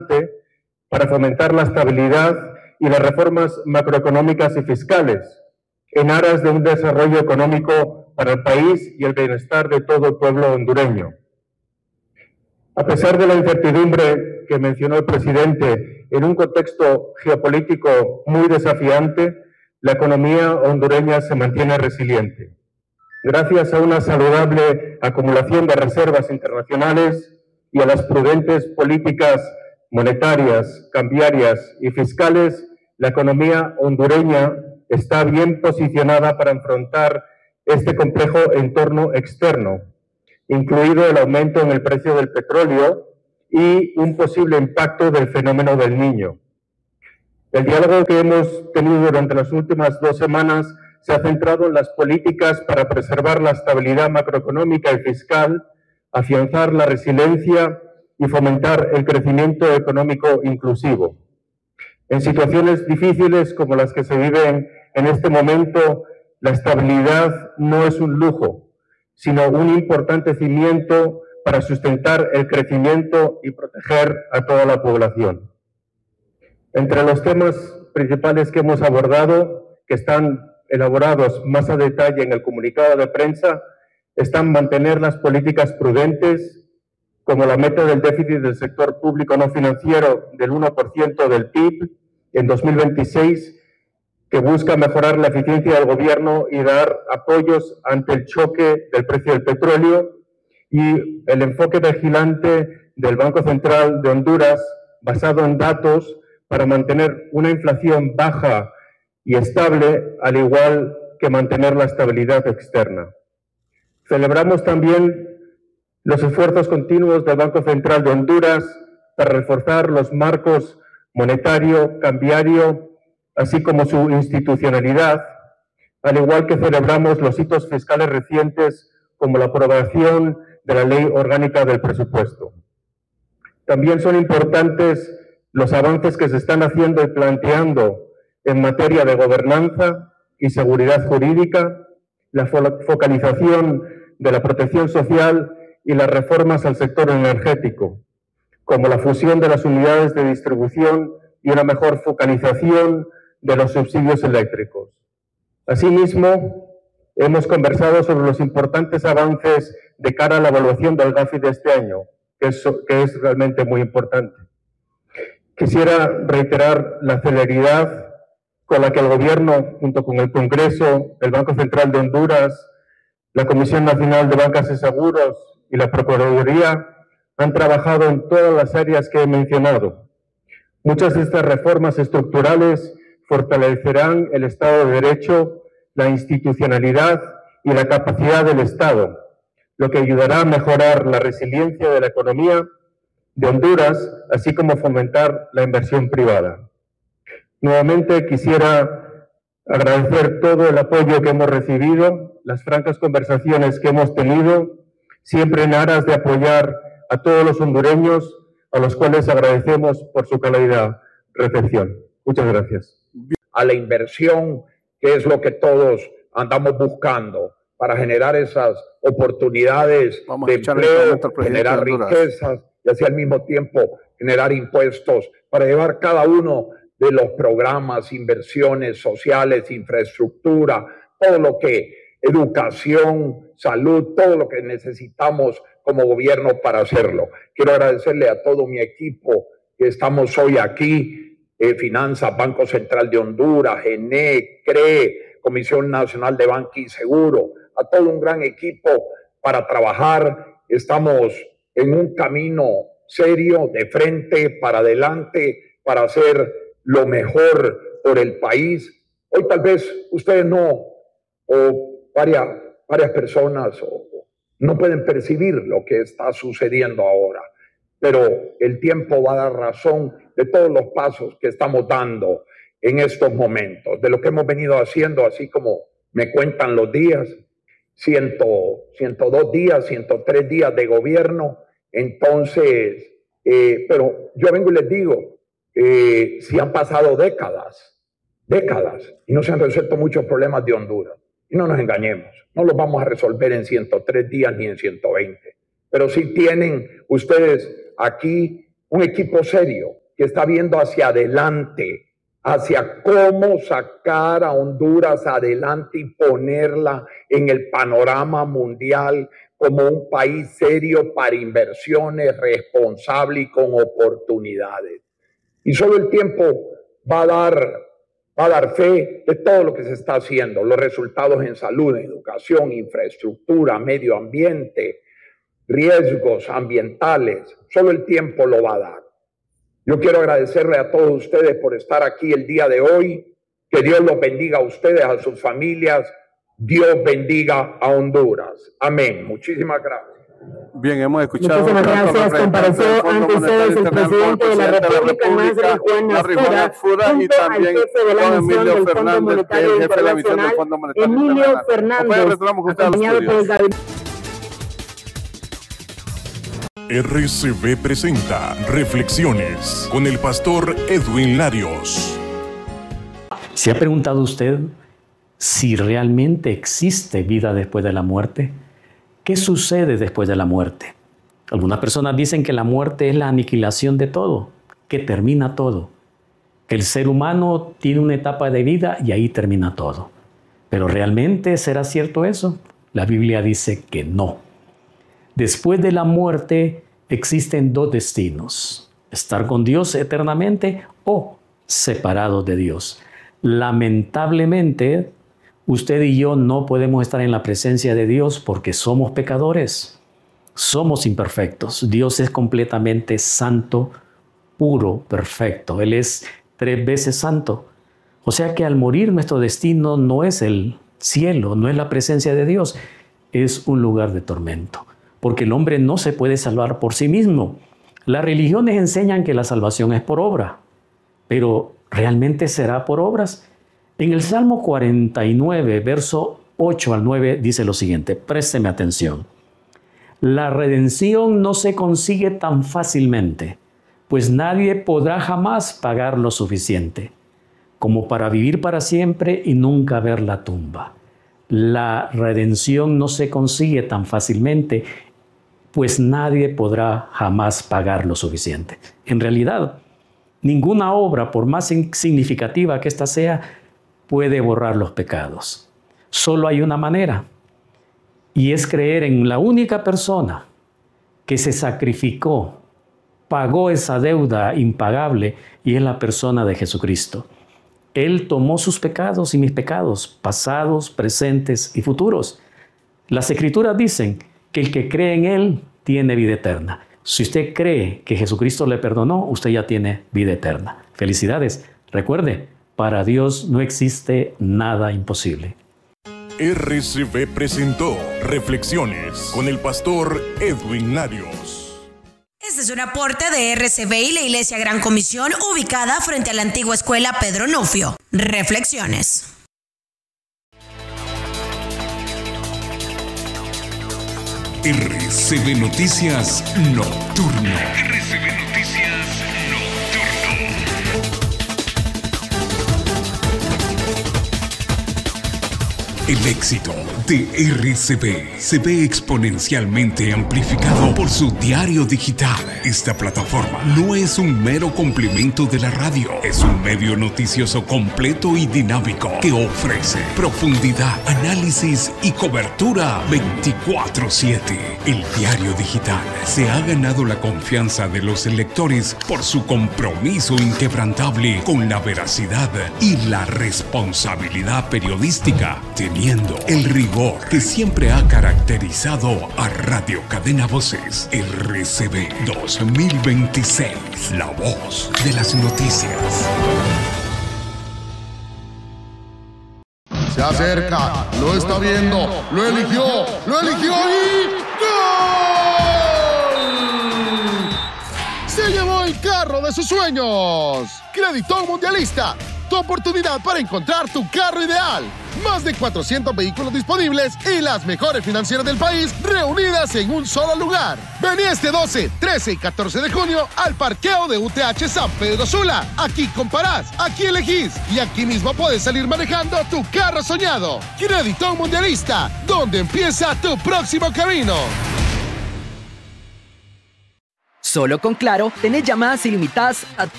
para fomentar la estabilidad y las reformas macroeconómicas y fiscales, en aras de un desarrollo económico para el país y el bienestar de todo el pueblo hondureño. A pesar de la incertidumbre que mencionó el presidente, en un contexto geopolítico muy desafiante, la economía hondureña se mantiene resiliente. Gracias a una saludable acumulación de reservas internacionales y a las prudentes políticas monetarias, cambiarias y fiscales, la economía hondureña está bien posicionada para enfrentar este complejo entorno externo, incluido el aumento en el precio del petróleo y un posible impacto del fenómeno del Niño. El diálogo que hemos tenido durante las últimas 2 semanas se ha centrado en las políticas para preservar la estabilidad macroeconómica y fiscal, afianzar la resiliencia y fomentar el crecimiento económico inclusivo. En situaciones difíciles como las que se viven en este momento, la estabilidad no es un lujo, sino un importante cimiento para sustentar el crecimiento y proteger a toda la población. Entre los temas principales que hemos abordado, que están elaborados más a detalle en el comunicado de prensa, están mantener las políticas prudentes, como la meta del déficit del sector público no financiero del 1% del PIB en 2026, que busca mejorar la eficiencia del gobierno y dar apoyos ante el choque del precio del petróleo, y el enfoque vigilante del Banco Central de Honduras, basado en datos, para mantener una inflación baja y estable, al igual que mantener la estabilidad externa. Celebramos también los esfuerzos continuos del Banco Central de Honduras para reforzar los marcos monetario, cambiario, así como su institucionalidad, al igual que celebramos los hitos fiscales recientes como la aprobación de la Ley Orgánica del Presupuesto. También son importantes los avances que se están haciendo y planteando en materia de gobernanza y seguridad jurídica, la focalización de la protección social y las reformas al sector energético, como la fusión de las unidades de distribución y una mejor focalización de los subsidios eléctricos. Asimismo, hemos conversado sobre los importantes avances de cara a la evaluación del GAFI de este año, que es realmente muy importante. Quisiera reiterar la celeridad con la que el Gobierno, junto con el Congreso, el Banco Central de Honduras, la Comisión Nacional de Bancas y Seguros y la Procuraduría han trabajado en todas las áreas que he mencionado. Muchas de estas reformas estructurales fortalecerán el Estado de Derecho, la institucionalidad y la capacidad del Estado, lo que ayudará a mejorar la resiliencia de la economía de Honduras, así como fomentar la inversión privada. Nuevamente quisiera agradecer todo el apoyo que hemos recibido, las francas conversaciones que hemos tenido, siempre en aras de apoyar a todos los hondureños, a los cuales agradecemos por su cálida recepción. Muchas gracias. A la inversión, que es lo que todos andamos buscando para generar esas oportunidades de empleo, generar riquezas y así al mismo tiempo generar impuestos para llevar cada uno de los programas, inversiones sociales, infraestructura, todo lo que, educación, salud, todo lo que necesitamos como gobierno para hacerlo. Quiero agradecerle a todo mi equipo que estamos hoy aquí, Finanzas, Banco Central de Honduras, GENE, CRE, Comisión Nacional de Banca y Seguro, a todo un gran equipo para trabajar. Estamos en un camino serio, de frente, para adelante, para hacer lo mejor por el país. Hoy tal vez ustedes no, o varias personas no pueden percibir lo que está sucediendo ahora, pero el tiempo va a dar razón de todos los pasos que estamos dando en estos momentos, de lo que hemos venido haciendo, así como me cuentan los días, 102 días, 103 días de gobierno. Entonces, pero yo vengo y les digo, si han pasado décadas, y no se han resuelto muchos problemas de Honduras. Y no nos engañemos, no los vamos a resolver en 103 días ni en 120. Pero sí tienen ustedes aquí un equipo serio que está viendo hacia adelante, hacia cómo sacar a Honduras adelante y ponerla en el panorama mundial como un país serio para inversiones, responsable y con oportunidades. Y solo el tiempo va a dar fe de todo lo que se está haciendo, los resultados en salud, educación, infraestructura, medio ambiente, riesgos ambientales. Solo el tiempo lo va a dar. Yo quiero agradecerle a todos ustedes por estar aquí el día de hoy. Que Dios los bendiga a ustedes, a sus familias. Dios bendiga a Honduras. Amén. Muchísimas gracias. Bien, hemos escuchado. Muchísimas gracias. Compareció ante ustedes el presidente de la República, Henry Juan Ascura, y también don Emilio Fernández, que es el jefe de la misión del Fondo Monetario Internacional. Emilio Fernández, acompañado por el gabinete. RCB presenta Reflexiones con el pastor Edwin Larios. ¿Se ha preguntado usted si realmente existe vida después de la muerte? ¿Qué sucede después de la muerte? Algunas personas dicen que la muerte es la aniquilación de todo, que termina todo, que el ser humano tiene una etapa de vida y ahí termina todo. ¿Pero realmente será cierto eso? La Biblia dice que no. Después de la muerte existen dos destinos: estar con Dios eternamente o separados de Dios. Lamentablemente, usted y yo no podemos estar en la presencia de Dios porque somos pecadores, somos imperfectos. Dios es completamente santo, puro, perfecto. Él es 3 veces santo. O sea que al morir nuestro destino no es el cielo, no es la presencia de Dios, es un lugar de tormento. Porque el hombre no se puede salvar por sí mismo. Las religiones enseñan que la salvación es por obra, pero ¿realmente será por obras? En el Salmo 49, verso 8 al 9, dice lo siguiente, présteme atención. La redención no se consigue tan fácilmente, pues nadie podrá jamás pagar lo suficiente, como para vivir para siempre y nunca ver la tumba. La redención no se consigue tan fácilmente, pues nadie podrá jamás pagar lo suficiente. En realidad, ninguna obra, por más significativa que ésta sea, puede borrar los pecados. Solo hay una manera, y es creer en la única persona que se sacrificó, pagó esa deuda impagable, y es la persona de Jesucristo. Él tomó sus pecados y mis pecados, pasados, presentes y futuros. Las Escrituras dicen que el que cree en Él tiene vida eterna. Si usted cree que Jesucristo le perdonó, usted ya tiene vida eterna. Felicidades. Recuerde, para Dios no existe nada imposible. RCB presentó Reflexiones con el pastor Edwin Larios. Este es un aporte de RCB y la Iglesia Gran Comisión, ubicada frente a la antigua escuela Pedro Nufio. Reflexiones. RCB Noticias Nocturno. RCB Noticias Nocturno. El éxito de RCB se ve exponencialmente amplificado por su diario digital. Esta plataforma no es un mero complemento de la radio, es un medio noticioso completo y dinámico que ofrece profundidad, análisis y cobertura 24/7. El diario digital se ha ganado la confianza de los lectores por su compromiso inquebrantable con la veracidad y la responsabilidad periodística, teniendo el rigor que siempre ha caracterizado a Radio Cadena Voces. RCB 2026, la voz de las noticias. Se acerca, lo está viendo, lo eligió y ¡gol! Se llevó el carro de sus sueños. Crédito Mundialista, tu oportunidad para encontrar tu carro ideal. Más de 400 vehículos disponibles y las mejores financieras del país reunidas en un solo lugar. Vení este 12, 13 y 14 de junio al parqueo de UTH San Pedro Sula. Aquí comparás, aquí elegís y aquí mismo puedes salir manejando tu carro soñado. Crédito Mundialista, donde empieza tu próximo camino. Solo con Claro, tenés llamadas ilimitadas a